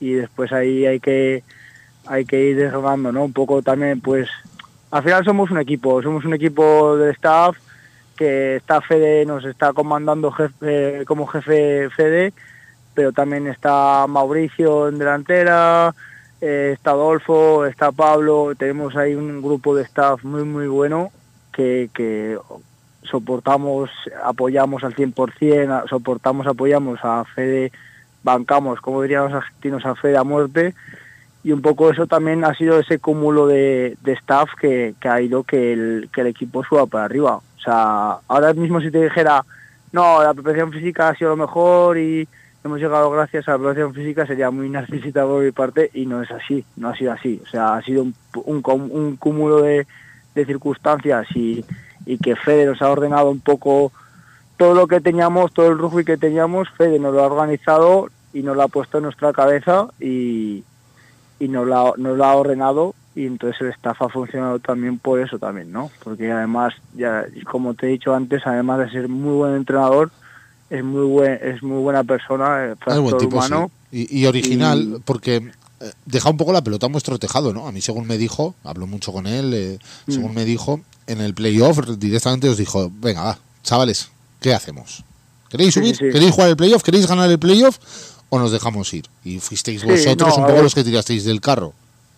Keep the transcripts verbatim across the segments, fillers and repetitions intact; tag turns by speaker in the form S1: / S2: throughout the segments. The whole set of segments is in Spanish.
S1: y después ahí hay que hay que ir desarrollando, ¿no? Un poco también, pues, al final somos un equipo, somos un equipo de staff, que está Fede, nos está comandando jefe, como jefe Fede, pero también está Mauricio en delantera, eh, está Adolfo, está Pablo, tenemos ahí un grupo de staff muy muy bueno que, que soportamos, apoyamos al cien por ciento, soportamos, apoyamos a Fede, bancamos, como dirían los argentinos, a Fede a muerte, y un poco eso también ha sido ese cúmulo de, de staff que, que ha ido que el, que el equipo suba para arriba. O sea, ahora mismo si te dijera, no, la preparación física ha sido lo mejor y hemos llegado gracias a la preparación física, sería muy narcisista por mi parte, y no es así, no ha sido así. O sea, ha sido un, un, un cúmulo de, de circunstancias y, y que Fede nos ha ordenado un poco todo lo que teníamos, todo el rugby que teníamos, Fede nos lo ha organizado y nos lo ha puesto en nuestra cabeza y, y nos, lo ha, nos lo ha ordenado, y entonces el staff ha funcionado también por eso también, ¿no? Porque además, ya como te he dicho antes, además de ser muy buen entrenador, es muy buen, es muy buena persona, es
S2: buen tipo,
S1: humano.
S2: Sí. Y, y original,
S1: y...
S2: porque deja un poco la pelota en vuestro tejado, ¿no? A mí, según me dijo, hablo mucho con él, eh, mm. según me dijo, en el playoff directamente os dijo, venga, va, chavales, ¿qué hacemos? ¿Queréis subir? Sí, sí, sí. ¿Queréis jugar el playoff? ¿Queréis ganar el playoff? ¿O nos dejamos ir? Y fuisteis sí, vosotros no, un poco ver, los que tirasteis del carro.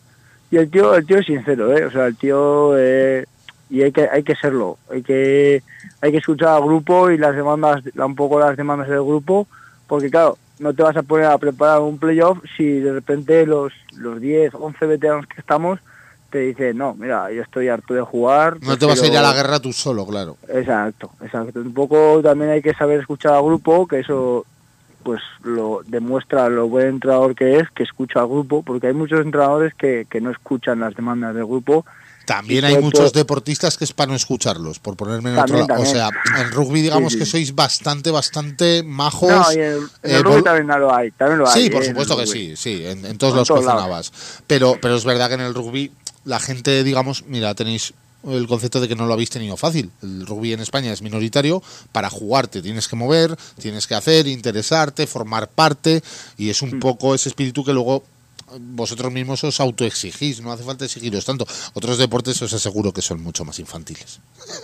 S1: Y el tío, el tío es sincero, ¿eh? O sea, el tío... Eh, y hay que hay que serlo, hay que hay que escuchar al grupo y las demandas, un poco las demandas del grupo, porque claro, no te vas a poner a preparar un playoff si de repente los los diez, once veteranos que estamos te dicen, no, mira, yo estoy harto de jugar.
S2: No te vas a ir a la guerra tú solo, claro.
S1: Exacto, exacto. Un poco también hay que saber escuchar al grupo, que eso pues lo demuestra lo buen entrenador que es, que escucha al grupo, porque hay muchos entrenadores que, que no escuchan las demandas del grupo.
S2: También hay muchos deportistas que es para no escucharlos, por ponerme en
S1: también,
S2: otro lado. O sea, en rugby digamos sí, sí. que sois bastante, bastante majos. No,
S1: y en, en el eh, rugby también lo hay, también lo hay.
S2: Sí, por
S1: eh,
S2: supuesto que sí, sí, en, en todos los que sonabas. Pero, pero es verdad que en el rugby la gente, digamos, mira, tenéis el concepto de que no lo habéis tenido fácil. El rugby en España es minoritario, para jugar te tienes que mover, tienes que hacer, interesarte, formar parte, y es un mm. poco ese espíritu que luego vosotros mismos os autoexigís, no hace falta exigiros tanto. Otros deportes os aseguro que son mucho más infantiles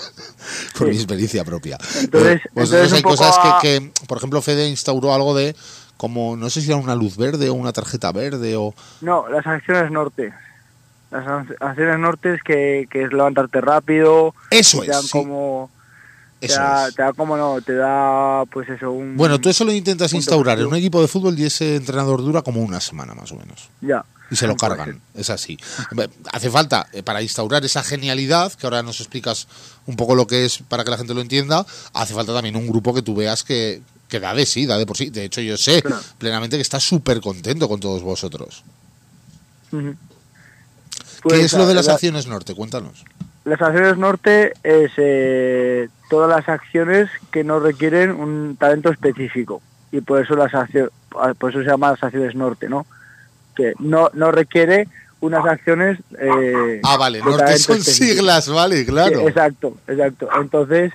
S2: por sí. mi experiencia propia.
S1: Entonces,
S2: vosotros
S1: entonces
S2: hay cosas
S1: a...
S2: que, que, por ejemplo, Fede instauró algo de, como, no sé si era una luz verde o una tarjeta verde o...
S1: No, las acciones norte. Las acciones norte es que, que es levantarte rápido.
S2: Eso
S1: te dan
S2: es,
S1: como...
S2: sí.
S1: Te da, te da como no, te da pues eso un...
S2: Bueno, tú eso lo intentas instaurar en un equipo de fútbol y ese entrenador dura como una semana más o menos.
S1: Ya.
S2: Y se lo cargan, es así. Hace falta, para instaurar esa genialidad, que ahora nos explicas un poco lo que es para que la gente lo entienda, hace falta también un grupo que tú veas que, que da de sí, da de por sí. De hecho, yo sé claro. plenamente que está súper contento con todos vosotros.
S1: Uh-huh.
S2: ¿Qué pues, es lo de las la, acciones norte? Cuéntanos.
S1: Las acciones norte es eh, todas las acciones que no requieren un talento específico, y por eso las acciones, por eso se llaman las acciones norte, ¿no? Que no no requiere unas acciones eh,
S2: ah vale, norte son específico. Siglas, vale, claro.
S1: Sí, exacto, exacto. Entonces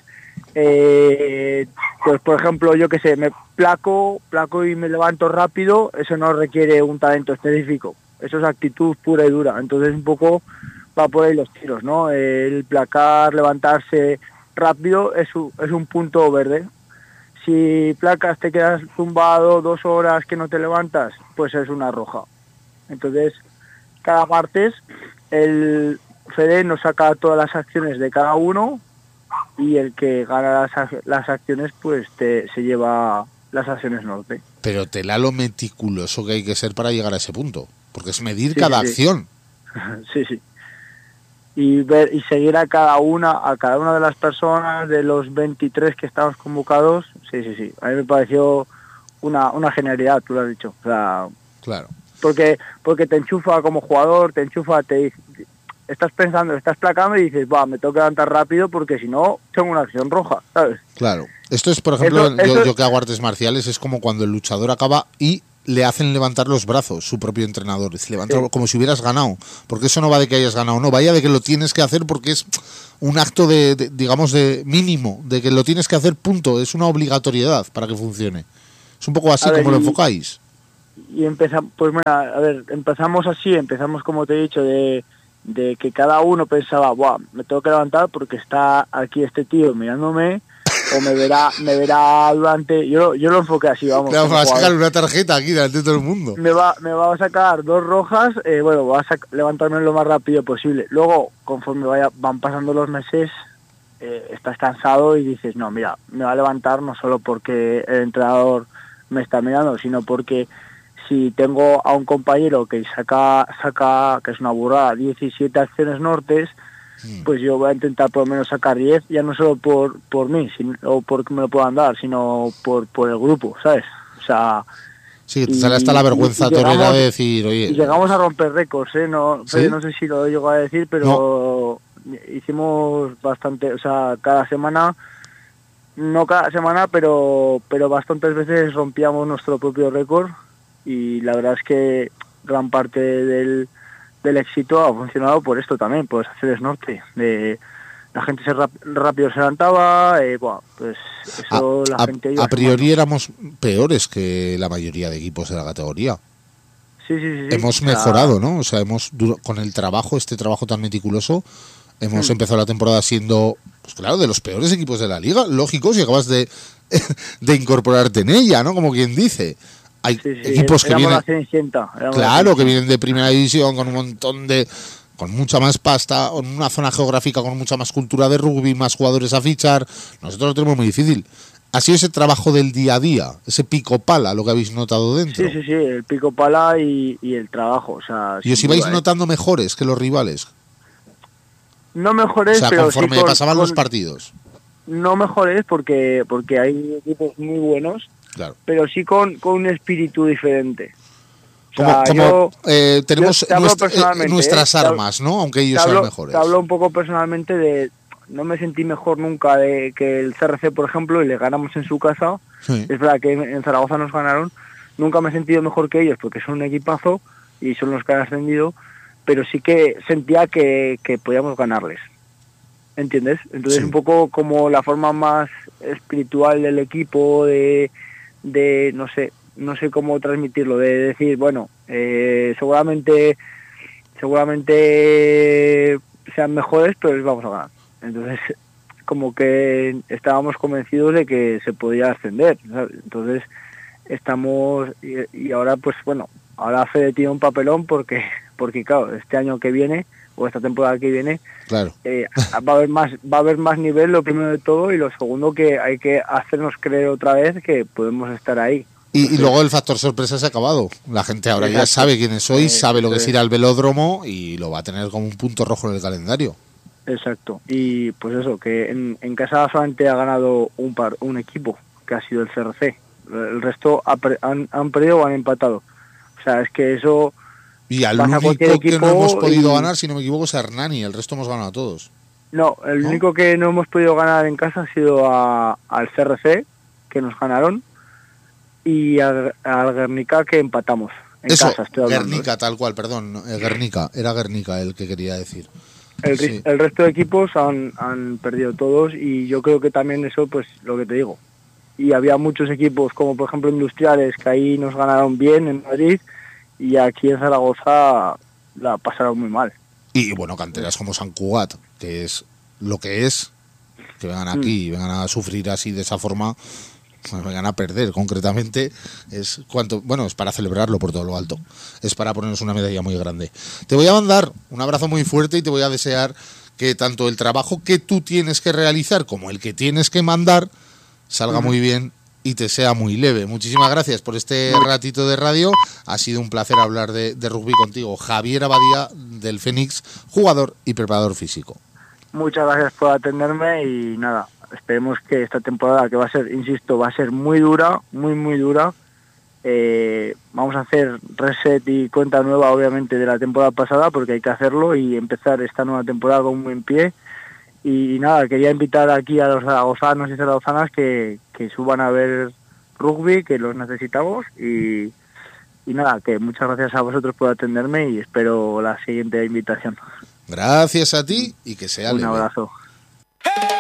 S1: eh, pues por ejemplo, yo que sé, me placo, placo y me levanto rápido, eso no requiere un talento específico, eso es actitud pura y dura. Entonces un poco va por ahí los tiros, ¿no? El placar, levantarse rápido es un, es un punto verde. Si placas, te quedas tumbado dos horas que no te levantas, pues es una roja. Entonces, cada martes el Fede nos saca todas las acciones de cada uno, y el que gana las, las acciones pues te, se lleva las acciones norte.
S2: Pero tela lo meticuloso que hay que ser para llegar a ese punto, porque es medir
S1: sí,
S2: cada
S1: sí.
S2: acción.
S1: Sí, sí. Y ver y seguir a cada una, a cada una de las personas de los veintitrés que estamos convocados, sí, sí, sí. A mí me pareció una, una genialidad, tú lo has dicho. O sea,
S2: claro.
S1: Porque, porque te enchufa como jugador, te enchufa, te estás pensando, estás placando y dices, va, me tengo que levantar rápido porque si no tengo una acción roja, ¿sabes?
S2: Claro. Esto es, por ejemplo,
S1: eso,
S2: yo,
S1: eso...
S2: yo que hago artes marciales, es como cuando el luchador acaba y le hacen levantar los brazos, su propio entrenador, es levantar sí. como si hubieras ganado, porque eso no va de que hayas ganado, no, vaya de que lo tienes que hacer porque es un acto de, de digamos, de mínimo, de que lo tienes que hacer, punto, es una obligatoriedad para que funcione. Es un poco así ver, como y, lo enfocáis.
S1: y empezamos, pues mira, a ver, empezamos así, empezamos como te he dicho, de, de que cada uno pensaba, buah, me tengo que levantar porque está aquí este tío mirándome, o me verá, me verá durante, yo, yo lo enfoqué así, vamos.
S2: Claro, va a sacar una tarjeta aquí delante de todo el mundo.
S1: Me va, me va a sacar dos rojas, eh, bueno, voy a sac- levantarme lo más rápido posible. Luego, conforme vaya, van pasando los meses, eh, estás cansado y dices, no, mira, me va a levantar no solo porque el entrenador me está mirando, sino porque si tengo a un compañero que saca, saca que es una burrada, diecisiete acciones nortes, mm. pues yo voy a intentar por lo menos sacar diez, ya no solo por por mí, sino, o porque me lo puedan dar, sino por, por el grupo, ¿sabes? O sea...
S2: Sí, te sale hasta la vergüenza torera de decir, oye...
S1: Y llegamos a romper récords, ¿eh? No,
S2: ¿Sí?
S1: no sé si lo llego a decir, pero no. Hicimos bastante, o sea, cada semana, no cada semana, pero pero bastantes veces rompíamos nuestro propio récord y la verdad es que gran parte del, del éxito ha funcionado por esto también, por hacer norte, de... La gente se rap- rápido se levantaba, eh, bueno, pues eso
S2: a,
S1: la
S2: a,
S1: gente... Iba
S2: a priori éramos peores que la mayoría de equipos de la categoría.
S1: Sí, sí, sí.
S2: Hemos
S1: sí.
S2: mejorado,
S1: o sea,
S2: ¿no? O sea, hemos con el trabajo, este trabajo tan meticuloso, hemos
S1: hmm.
S2: empezado la temporada siendo, pues claro, de los peores equipos de la liga. Lógico, si acabas de, de incorporarte en ella, ¿no? Como quien dice. Hay
S1: sí, sí,
S2: equipos que vienen...
S1: La Cenicienta,
S2: claro,
S1: la
S2: que vienen de primera división con un montón de... con mucha más pasta, en una zona geográfica con mucha más cultura de rugby, más jugadores a fichar. Nosotros lo tenemos muy difícil. ¿Ha sido ese trabajo del día a día, ese pico pala, lo que habéis notado dentro?
S1: Sí, sí, sí, el pico pala y, y el trabajo. O sea,
S2: ¿y os ibais duda, notando eh? mejores que los rivales?
S1: No mejores,
S2: o sea,
S1: pero
S2: conforme
S1: sí con,
S2: pasaban
S1: con,
S2: los partidos.
S1: No mejores porque porque hay equipos muy buenos,
S2: claro.
S1: pero sí con, con un espíritu diferente. O
S2: como,
S1: sea,
S2: como
S1: yo,
S2: eh, tenemos
S1: yo
S2: nuestra, eh, nuestras
S1: eh,
S2: armas, ¿no? Aunque ellos
S1: te hablo,
S2: sean mejores.
S1: Te hablo un poco personalmente de... No me sentí mejor nunca de que el C R C, por ejemplo, y le ganamos en su casa. Sí. Es verdad que en Zaragoza nos ganaron. Nunca me he sentido mejor que ellos porque son un equipazo y son los que han ascendido, pero sí que sentía que, que podíamos ganarles. ¿Entiendes? Entonces sí. Un poco como la forma más espiritual del equipo, de, de no sé, no sé cómo transmitirlo, de decir, bueno, eh, seguramente seguramente sean mejores, pero les vamos a ganar. Entonces, como que estábamos convencidos de que se podía ascender, ¿sabes? Entonces, estamos, y, y ahora pues bueno, ahora Fede tiene un papelón porque, porque claro, este año que viene, o esta temporada que viene,
S2: claro.
S1: eh, va a haber más va a haber más nivel, lo primero de todo, y lo segundo que hay que hacernos creer otra vez que podemos estar ahí.
S2: Y, y luego el factor sorpresa se ha acabado. La gente ahora Exacto. ya sabe quiénes sois, eh, sabe lo que es ir al velódromo y lo va a tener como un punto rojo en el calendario.
S1: Exacto. Y pues eso, que en, en casa solamente ha ganado un par, un equipo, que ha sido el C R C. El resto ha, han, han perdido o han empatado. O sea, es que eso...
S2: Y al único que no hemos podido y... ganar, si no me equivoco, es Hernani. El resto hemos ganado a todos.
S1: No, el ¿No? único que no hemos podido ganar en casa ha sido a, al C R C, que nos ganaron, y al, al Guernica, que empatamos. En
S2: Eso,
S1: casa, estoy hablando,
S2: Guernica,
S1: ¿eh?
S2: tal cual, perdón. Eh, Guernica, era Guernica el que quería decir.
S1: El, sí. el resto de equipos han, han perdido todos, y yo creo que también eso, pues lo que te digo. Y había muchos equipos, como por ejemplo Industriales, que ahí nos ganaron bien en Madrid, y aquí en Zaragoza la pasaron muy mal.
S2: Y bueno, canteras como San Cugat, que es lo que es, que vengan aquí y mm. vengan a sufrir así de esa forma, pues vengan a perder concretamente, es cuanto, bueno, es para celebrarlo por todo lo alto, es para ponernos una medalla muy grande. Te voy a mandar un abrazo muy fuerte y te voy a desear que tanto el trabajo que tú tienes que realizar como el que tienes que mandar salga mm. muy bien y te sea muy leve. Muchísimas gracias por este ratito de radio. Ha sido un placer hablar de, de rugby contigo. Javier Abadía, del Fénix, jugador y preparador físico.
S1: Muchas gracias por atenderme y nada, esperemos que esta temporada, que va a ser, insisto, va a ser muy dura, muy, muy dura. Eh, vamos a hacer reset y cuenta nueva, obviamente, de la temporada pasada, porque hay que hacerlo y empezar esta nueva temporada con un buen pie. Y nada, quería invitar aquí a los zaragozanos y zaragozanas que, que suban a ver rugby, que los necesitamos. Y, y nada, que muchas gracias a vosotros por atenderme y espero la siguiente invitación.
S2: Gracias a ti y que sea
S1: un
S2: leve.
S1: abrazo.